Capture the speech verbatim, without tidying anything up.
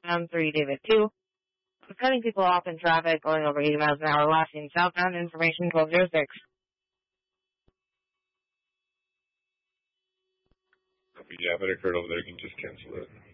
Round three, David two. For cutting people off in traffic going over eighty miles an hour, last seen southbound, information twelve oh six. Copy, yeah, if it occurred over there, you can just cancel it.